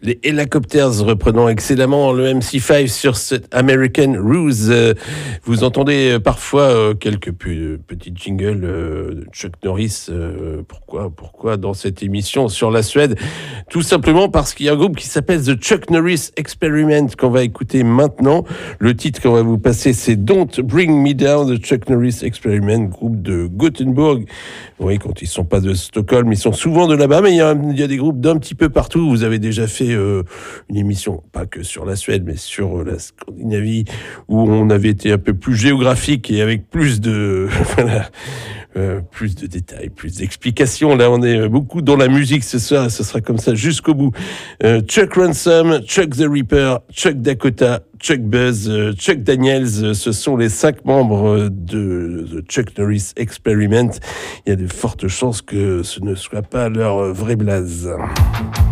Les Helicopters reprenant excellemment le MC5 sur cette American Ruse. Vous entendez parfois quelques petits jingles de Chuck Norris. Pourquoi dans cette émission sur la Suède? Tout simplement parce qu'il y a un groupe qui s'appelle The Chuck Norris Experiment qu'on va écouter maintenant. Le titre qu'on va vous passer, c'est Don't Bring Me Down, The Chuck Norris Experiment, groupe de Gothenburg. Oui, quand ils ne sont pas de Stockholm, ils sont souvent de là-bas, mais il y a des groupes d'un petit peu partout. Vous avez déjà fait une émission, pas que sur la Suède, mais sur la Scandinavie, où on avait été un peu plus géographique et avec plus de plus de détails, plus d'explications. Là, on est beaucoup dans la musique ce soir, ce sera comme ça jusqu'au bout. Chuck Ransom, Chuck the Ripper, Chuck Dakota, Chuck Buzz, Chuck Daniels, ce sont les 5 membres de The Chuck Norris Experiment. Il y a de fortes chances que ce ne soit pas leur vrai blaze.